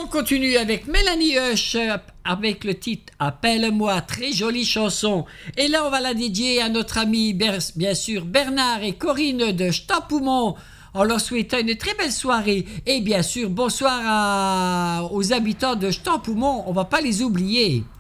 continue avec Mélanie Hush avec le titre Appelle-moi, très jolie chanson. Et là, on va la dédier à notre ami, bien sûr, Bernard et Corinne de Stapoumont. En leur souhaitant une très belle soirée. Et bien sûr, bonsoir aux habitants de Stapoumont. On ne va pas les oublier.